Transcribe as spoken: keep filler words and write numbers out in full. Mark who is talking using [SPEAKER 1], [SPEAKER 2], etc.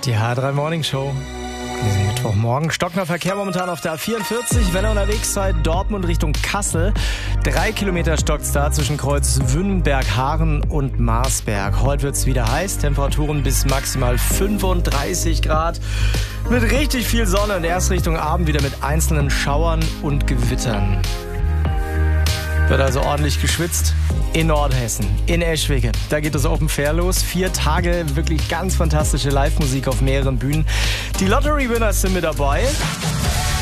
[SPEAKER 1] Die H drei Morning Show. Diesen Mittwochmorgen. Stockender Verkehr momentan auf der A vierundvierzig. Wenn ihr unterwegs seid, Dortmund Richtung Kassel. Drei Kilometer stockt's da zwischen Kreuz Wünnenberg, Haaren und Marsberg. Heute wird's wieder heiß. Temperaturen bis maximal fünfunddreißig Grad. Mit richtig viel Sonne und erst Richtung Abend wieder mit einzelnen Schauern und Gewittern. Wird also ordentlich geschwitzt in Nordhessen, in Eschwege. Da geht das Open Fair los. Vier Tage wirklich ganz fantastische Live-Musik auf mehreren Bühnen. Die Lottery-Winners sind mit dabei.